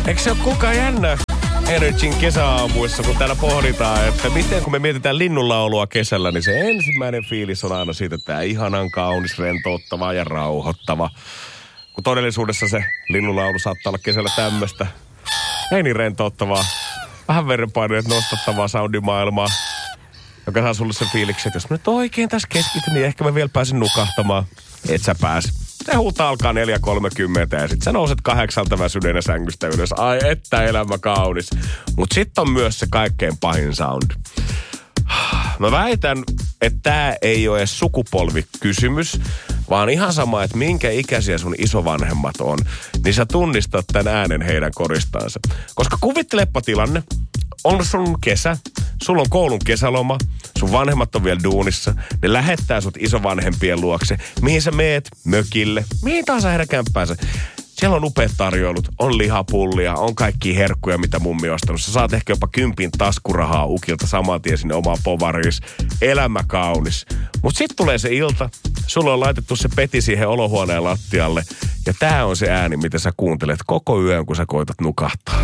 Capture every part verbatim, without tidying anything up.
Eikö se ole kukaan jännä Energyn kesäaamuissa, kun täällä pohditaan, että miten kun me mietitään linnunlaulua kesällä, niin se ensimmäinen fiilis on aina siitä, että tämä ihanan kaunis, rentouttava ja rauhoittava. Kun todellisuudessa se linnunlaulu saattaa olla kesällä tämmöistä. Ei niin rentouttavaa, vähän verenpaineet nostattavaa soundimaailmaa, joka saa sulle sen fiiliksen, että jos mä nyt oikein tässä keskityn, niin ehkä mä vielä pääsen nukahtamaan. Et sä pääs. Se huuta alkaa neljä kolmekymmentä ja sit sä nouset kahdeksalta väsyneenä sängystä ylös. Ai että elämä kaunis. Mut sit on myös se kaikkein pahin sound. Mä väitän, että tää ei ole edes sukupolvikysymys, vaan ihan sama, että minkä ikäisiä sun isovanhemmat on, niin sä tunnistat tän äänen heidän koristaansa. Koska kuvittelepa tilanne, on sun kesä, sulla on koulun kesäloma, sun vanhemmat on vielä duunissa, ne lähettää sut isovanhempien luokse, mihin sä meet, mökille, mihin tahansa heidän kämppäänsä. Siellä on upeat tarjoilut, on lihapullia, on kaikkia herkkuja, mitä mummi on ostanut. Sä saat ehkä jopa kympin taskurahaa ukilta saman tien sinne omaan povariis. Elämä kaunis. Mut sit tulee se ilta, sulla on laitettu se peti siihen olohuoneen lattialle. Ja tää on se ääni, mitä sä kuuntelet koko yön, kun sä koitat nukahtaa.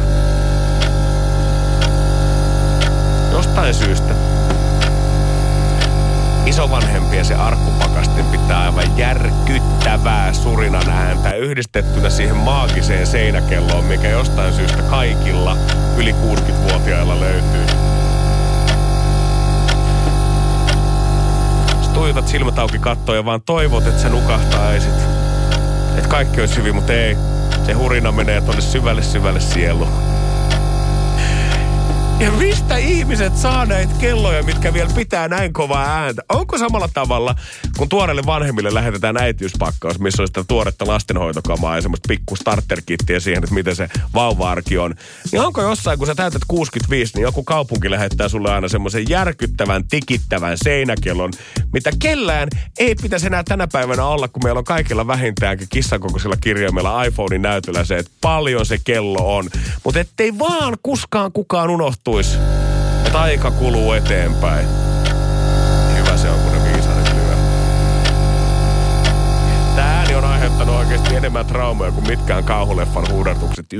Jostain syystä isovanhempien se arkkupakastin pitää aivan järkyttävää surinan ääntä yhdistettynä siihen maagiseen seinäkelloon, mikä jostain syystä kaikilla yli kuusikymmentävuotiailla löytyy. Sä tuijotat silmät auki kattoon ja vaan toivot, että sä nukahtaisit. Että kaikki olisi hyvin, mutta ei. Se hurina menee tonne syvälle syvälle sieluun. Ja mistä ihmiset saa näitä kelloja, mitkä vielä pitää näin kovaa ääntä? Onko samalla tavalla, kun tuoreille vanhemmille lähetetään äitiyspakkaus, missä on sitä tuoretta lastenhoitokamaa ja semmoista pikku starterkittiä siihen, että miten se vauva-arki on. Niin onko jossain, kun sä täytät kuusikymmentäviisi, niin joku kaupunki lähettää sulle aina semmoisen järkyttävän, tikittävän seinäkellon, mitä kellään ei pitäisi enää tänä päivänä olla, kun meillä on kaikilla vähintäänkin kissankokoisilla kirjaimella iPhonein näytöllä se, että paljon se kello on. Mutta ettei vaan kuskaan kukaan unohtu, että aika kuluu eteenpäin. Hyvä se on, kun ne viisarit lyö. Tää ääni on aiheuttanut oikeasti enemmän traumaa kuin mitkään kauhuleffan huudatukset